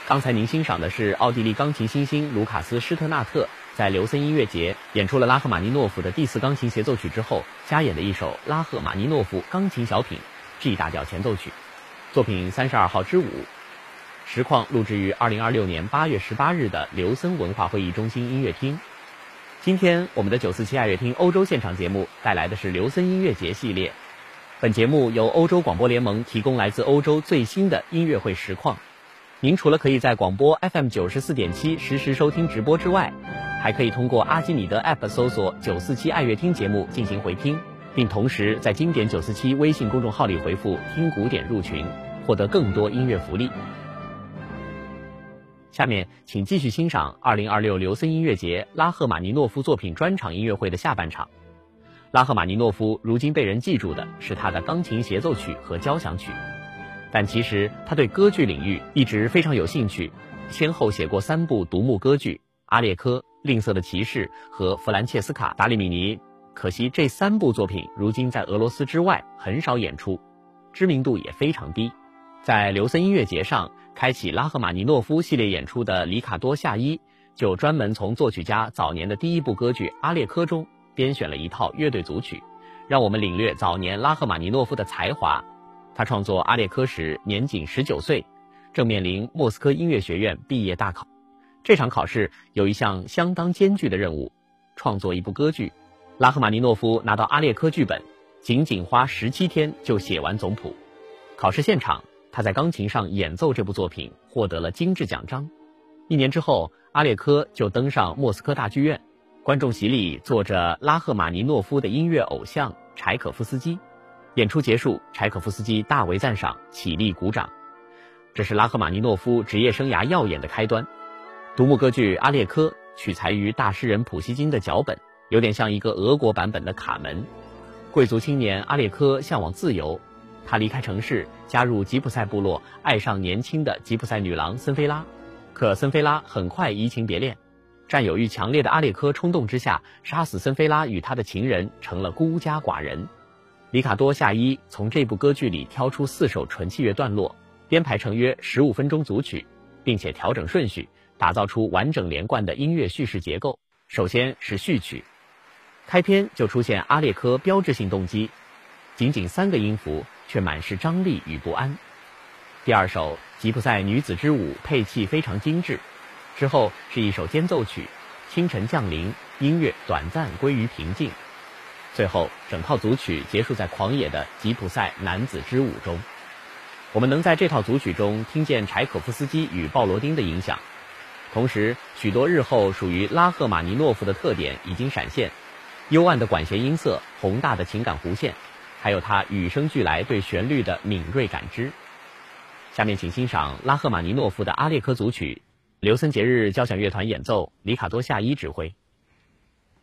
刚才您欣赏的是奥地利钢琴新星卢卡斯·施特纳特在刘森音乐节演出了拉赫玛尼诺夫的第4钢琴协奏曲之后加演的一首拉赫玛尼诺夫钢琴小品 G 大调前奏曲，作品32号之5。实况录制于2026年8月18日的刘森文化会议中心音乐厅。今天我们的947爱乐厅欧洲现场节目带来的是刘森音乐节系列。本节目由欧洲广播联盟提供来自欧洲最新的音乐会实况。您除了可以在广播 FM 94.7实时收听直播之外，还可以通过阿基米德 App 搜索947爱乐厅节目进行回听，并同时在经典947微信公众号里回复听古典入群，获得更多音乐福利。下面请继续欣赏2026刘森音乐节拉赫玛尼诺夫作品专场音乐会的下半场。拉赫玛尼诺夫如今被人记住的是他的钢琴协奏曲和交响曲，但其实他对歌剧领域一直非常有兴趣，先后写过3部独幕歌剧《阿列科》、《吝啬的骑士》和《弗兰切斯卡·达利米尼》。可惜这3部作品如今在俄罗斯之外很少演出，知名度也非常低。在刘森音乐节上开启拉赫玛尼诺夫系列演出的里卡多·夏伊就专门从作曲家早年的第1部歌剧《阿列科》中编选了一套乐队组曲，让我们领略早年拉赫玛尼诺夫的才华。他创作《阿列科》时年仅19岁，正面临莫斯科音乐学院毕业大考。这场考试有一项相当艰巨的任务，创作一部歌剧。拉赫玛尼诺夫拿到《阿列科》剧本，仅仅花17天就写完总谱。考试现场，他在钢琴上演奏这部作品，获得了金质奖章。1年之后，阿列科就登上莫斯科大剧院，观众席里坐着拉赫玛尼诺夫的音乐偶像柴可夫斯基。演出结束，柴可夫斯基大为赞赏，起立鼓掌。这是拉赫玛尼诺夫职业生涯耀眼的开端。独幕歌剧《阿列科》取材于大诗人普希金的脚本，有点像一个俄国版本的卡门。贵族青年阿列科向往自由，他离开城市，加入吉普赛部落，爱上年轻的吉普赛女郎森菲拉。可森菲拉很快移情别恋，占有欲强烈的阿列科冲动之下，杀死森菲拉与他的情人，成了孤家寡人。里卡多·夏伊从这部歌剧里挑出4首纯器乐段落，编排成约15分钟组曲，并且调整顺序，打造出完整连贯的音乐叙事结构。首先是序曲，开篇就出现阿列科标志性动机，仅仅3个音符，却满是张力与不安。第2首吉普赛女子之舞配器非常精致，之后是一首间奏曲，清晨降临，音乐短暂归于平静。最后整套组曲结束在狂野的吉普赛男子之舞中。我们能在这套组曲中听见柴可夫斯基与鲍罗丁的影响，同时许多日后属于拉赫玛尼诺夫的特点已经闪现，幽暗的管弦音色，宏大的情感弧线，还有他与生俱来对旋律的敏锐感知。下面请欣赏拉赫玛尼诺夫的《阿列科》组曲，刘森节日交响乐团演奏，里卡多·夏伊指挥。